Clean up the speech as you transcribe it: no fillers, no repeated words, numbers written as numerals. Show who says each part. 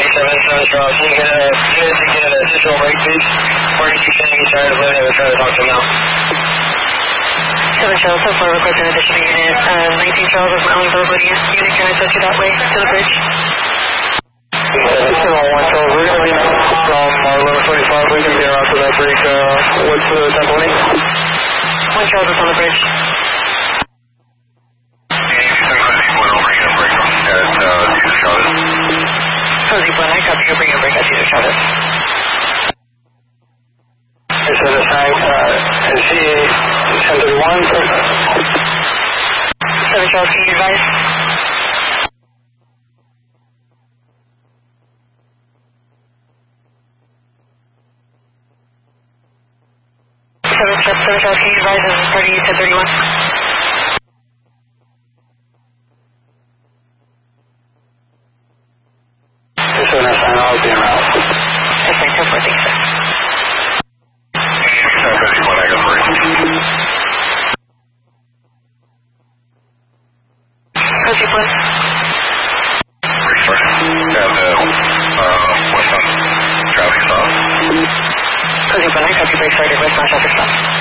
Speaker 1: Charles. Can you get a digital break, please? Or did you send me tired of living or trying to talk to him now?
Speaker 2: 7 Charles, so far requesting an additional unit. 19 Charles is my only verbal unit. Can I touch you that way to the bridge?
Speaker 1: 1 Charles, we're going to be from 1145. We can be around to that break. What's the tempo name?
Speaker 2: 1 Charles is on the bridge. Cozy Point, I copy you. Bring a break at Cesar Chavez.
Speaker 1: This is a sign. Is he 1031?
Speaker 2: 7 Charles, can you advise? Seven Charles, can you advise this is party 1031?
Speaker 1: This is a sign. I'll be around.
Speaker 2: That's fine, 10-4, thanks, sir. Cozy Point. Cozy Point, I copy break started. West Mount Traffic stop.